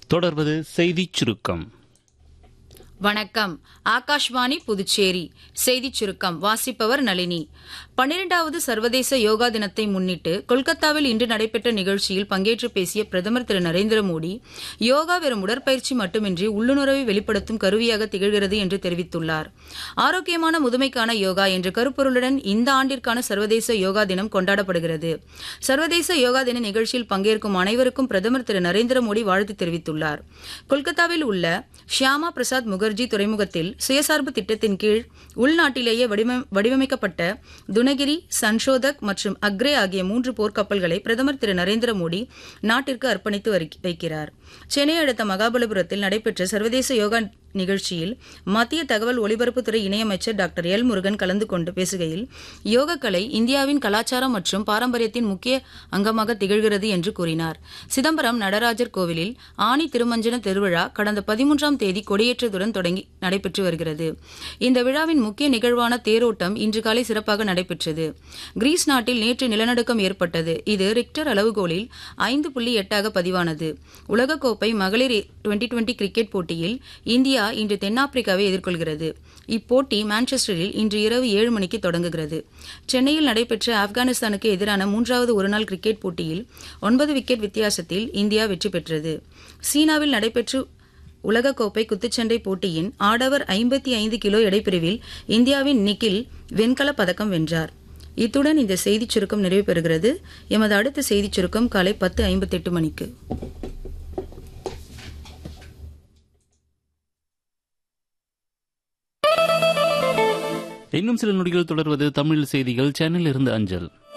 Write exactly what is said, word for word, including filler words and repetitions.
தொடர்வது செய்திச் சுருக்கம். வணக்கம். ஆகாஷ்வாணி புதுச்சேரி செய்திச் சுருக்கம் வாசிப்பவர் நளினி. பன்னிரண்டாவது சர்வதேச யோகா தினத்தை முன்னிட்டு கொல்கத்தாவில் இன்று நடைபெற்ற நிகழ்ச்சியில் பங்கேற்று பேசிய பிரதமர் திரு நரேந்திர மோடி, யோகா வெறும் உடற்பயிற்சி மட்டுமின்றி உள்ளுணர்வை வெளிப்படுத்தும் கருவியாக திகழ்கிறது என்று தெரிவித்துள்ளார். ஆரோக்கியமான முதுமைக்கான யோகா என்ற கருப்பொருளுடன் இந்த ஆண்டிற்கான சர்வதேச யோகா தினம் கொண்டாடப்படுகிறது. சர்வதேச யோகா தின நிகழ்ச்சியில் பங்கேற்கும் அனைவருக்கும் பிரதமர் திரு நரேந்திர மோடி வாழ்த்து தெரிவித்துள்ளார். கொல்கத்தாவில் உள்ள ஷியாமா பிரசாத் முகர்ஜி துறைமுகத்தில் சுயசார்பு திட்டத்தின் கீழ் உள்நாட்டிலேயே வடிவமைக்கப்பட்ட துனகிரி, சன்ஷோதக் மற்றும் அக்ரே ஆகிய மூன்று போர்க்கப்பல்களை பிரதமர் திரு நரேந்திர மோடி நாட்டிற்கு அர்ப்பணித்து வைக்கிறார். சென்னை அடுத்த மகாபலிபுரத்தில் நடைபெற்ற சர்வதேச யோகா நிகழ்ச்சியில் மத்திய தகவல் ஒலிபரப்புத்துறை இணையமைச்சர் டாக்டர் எல் முருகன் கலந்து கொண்டு பேசுகையில், யோகக்கலை இந்தியாவின் கலாச்சாரம் மற்றும் பாரம்பரியத்தின் முக்கிய அங்கமாக திகழ்கிறது என்று கூறினார். சிதம்பரம் நடராஜர் கோவிலில் ஆனி திருமஞ்சன திருவிழா கடந்த பதிமூன்றாம் தேதி கொடியேற்றத்துடன் தொடங்கி நடைபெற்று வருகிறது. இந்த விழாவின் முக்கிய நிகழ்வான தேரோட்டம் இன்று காலை சிறப்பாக நடைபெற்றது. கிரீஸ் நாட்டில் நேற்று நிலநடுக்கம் ஏற்பட்டது. இது ரிக்டர் அளவுகோலில் ஐந்து புள்ளி எட்டாக பதிவானது. உலகக்கோப்பை மகளிர் டுவெண்டி டுவெண்டி கிரிக்கெட் போட்டியில் இந்தியா இன்று தென்னாப்பிரிக்காவை எதிர்கொள்கிறது. இப்போட்டி மான்செஸ்டரில் இன்று இரவு ஏழு மணிக்கு தொடங்குகிறது. சென்னையில் நடைபெற்ற ஆப்கானிஸ்தானுக்கு எதிரான மூன்றாவது ஒருநாள் கிரிக்கெட் போட்டியில் ஒன்பது விக்கெட் வித்தியாசத்தில் இந்தியா வெற்றி பெற்றது. சீனாவில் நடைபெற்று உலகக்கோப்பை குத்துச்சண்டை போட்டியின் ஆடவர் ஐம்பத்தி ஐந்து கிலோ எடைப்பிரிவில் இந்தியாவின் நிக்கில் வெண்கலப் பதக்கம் வென்றார். இத்துடன் இந்த செய்திச் சுருக்கம் நிறைவு பெறுகிறது. எமது அடுத்த செய்திச் சுருக்கம் காலை பத்து ஐம்பத்தி எட்டு மணிக்கு. இன்னும் சில நொடிகள் தொடர்வது தமிழ் செய்திகள் சென்னையிலிருந்து அஞ்சல்.